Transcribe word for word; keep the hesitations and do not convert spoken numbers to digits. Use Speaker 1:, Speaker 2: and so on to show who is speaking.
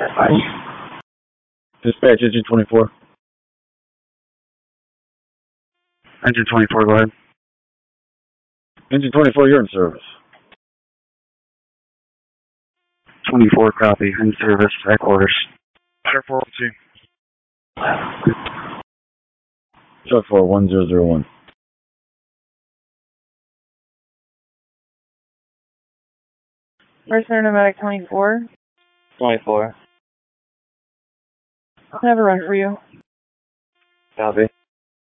Speaker 1: Dispatch, engine twenty-four. Engine twenty-four, go ahead. Engine twenty-four, you're in service. twenty-four, copy. In service, at quarters. Sharp four two. Sharp four, one zero zero one.
Speaker 2: First Nomadic twenty-four.
Speaker 3: twenty-four.
Speaker 2: I'll have a run for you.
Speaker 3: Copy.